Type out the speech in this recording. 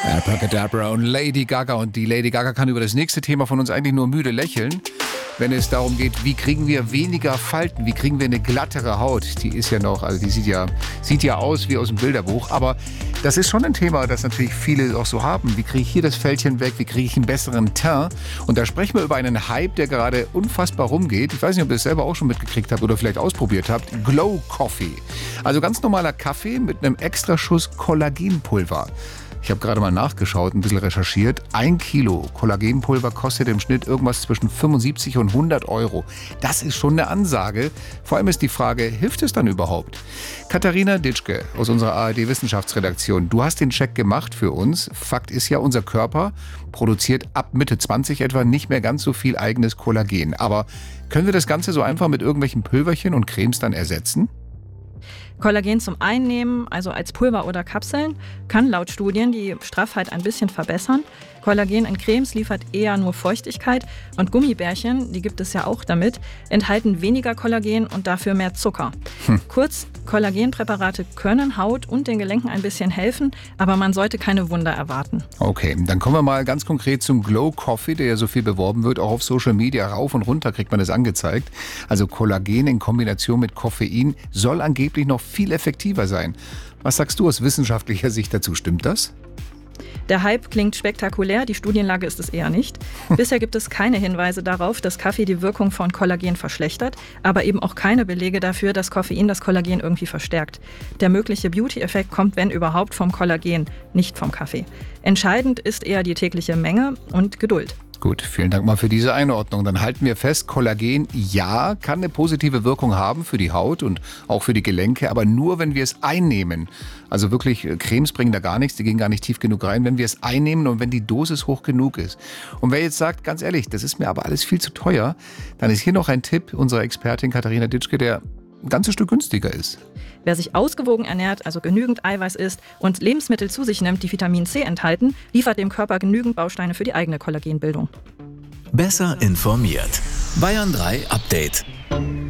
Abracadabra und Lady Gaga. Und die Lady Gaga kann über das nächste Thema von uns eigentlich nur müde lächeln, wenn es darum geht, wie kriegen wir weniger Falten, wie kriegen wir eine glattere Haut. Die ist ja noch, also die sieht ja aus wie aus dem Bilderbuch. Aber das ist schon ein Thema, das natürlich viele auch so haben. Wie kriege ich hier das Fältchen weg, wie kriege ich einen besseren Teint? Und da sprechen wir über einen Hype, der gerade unfassbar rumgeht. Ich weiß nicht, ob ihr das selber auch schon mitgekriegt habt oder vielleicht ausprobiert habt. Glow Coffee. Also ganz normaler Kaffee mit einem extra Schuss Kollagenpulver. Ich habe gerade mal nachgeschaut, ein bisschen recherchiert. 1 Kilo Kollagenpulver kostet im Schnitt irgendwas zwischen 75 und 100 Euro. Das ist schon eine Ansage. Vor allem ist die Frage, hilft es dann überhaupt? Katharina Ditschke aus unserer ARD-Wissenschaftsredaktion, du hast den Check gemacht für uns. Fakt ist ja, unser Körper produziert ab Mitte 20 etwa nicht mehr ganz so viel eigenes Kollagen. Aber können wir das Ganze so einfach mit irgendwelchen Pülverchen und Cremes dann ersetzen? Kollagen zum Einnehmen, also als Pulver oder Kapseln, kann laut Studien die Straffheit ein bisschen verbessern. Kollagen in Cremes liefert eher nur Feuchtigkeit und Gummibärchen, die gibt es ja auch damit, enthalten weniger Kollagen und dafür mehr Zucker. Kurz, Kollagenpräparate können Haut und den Gelenken ein bisschen helfen, aber man sollte keine Wunder erwarten. Okay, dann kommen wir mal ganz konkret zum Glow Coffee, der ja so viel beworben wird. Auch auf Social Media rauf und runter kriegt man das angezeigt. Also Kollagen in Kombination mit Koffein soll angeblich noch viel effektiver sein. Was sagst du aus wissenschaftlicher Sicht dazu? Stimmt das? Der Hype klingt spektakulär, die Studienlage ist es eher nicht. Bisher gibt es keine Hinweise darauf, dass Kaffee die Wirkung von Kollagen verschlechtert, aber eben auch keine Belege dafür, dass Koffein das Kollagen irgendwie verstärkt. Der mögliche Beauty-Effekt kommt, wenn überhaupt, vom Kollagen, nicht vom Kaffee. Entscheidend ist eher die tägliche Menge und Geduld. Gut, vielen Dank mal für diese Einordnung. Dann halten wir fest, Kollagen, ja, kann eine positive Wirkung haben für die Haut und auch für die Gelenke, aber nur, wenn wir es einnehmen. Also wirklich, Cremes bringen da gar nichts, die gehen gar nicht tief genug rein, wenn wir es einnehmen und wenn die Dosis hoch genug ist. Und wer jetzt sagt, ganz ehrlich, das ist mir aber alles viel zu teuer, dann ist hier noch ein Tipp unserer Expertin Katharina Ditschke, der ein ganzes Stück günstiger ist. Wer sich ausgewogen ernährt, also genügend Eiweiß isst und Lebensmittel zu sich nimmt, die Vitamin C enthalten, liefert dem Körper genügend Bausteine für die eigene Kollagenbildung. Besser informiert. Bayern 3 Update.